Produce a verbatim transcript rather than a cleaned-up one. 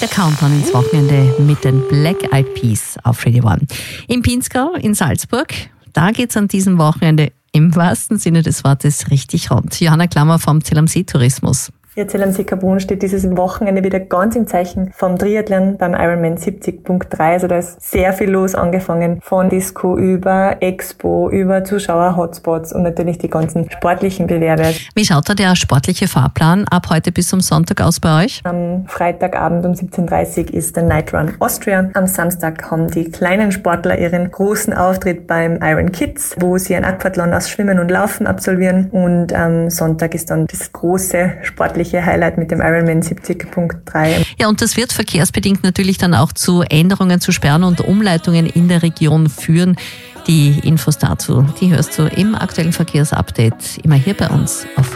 Der Countdown ins Wochenende mit den Black Eyed Peas auf Radio One. Im Pinzgau in Salzburg, da geht's an diesem Wochenende im wahrsten Sinne des Wortes richtig rund. Johanna Klammer vom Zell am See Tourismus. Ja, Zell am See Kaprun steht dieses Wochenende wieder ganz im Zeichen vom Triathlon beim Ironman siebzig Punkt drei. Also da ist sehr viel los, angefangen von Disco über Expo, über Zuschauer-Hotspots und natürlich die ganzen sportlichen Bewerbe. Wie schaut da der sportliche Fahrplan ab heute bis zum Sonntag aus bei euch? Am Freitagabend um siebzehn Uhr dreißig ist der Night Run Austria. Am Samstag haben die kleinen Sportler ihren großen Auftritt beim Iron Kids, wo sie ein Aquathlon aus Schwimmen und Laufen absolvieren. Und am Sonntag ist dann das große sportliche Highlight mit dem Ironman siebzig Punkt drei. Ja, und das wird verkehrsbedingt natürlich dann auch zu Änderungen, zu Sperren und Umleitungen in der Region führen. Die Infos dazu, die hörst du im aktuellen Verkehrsupdate immer hier bei uns auf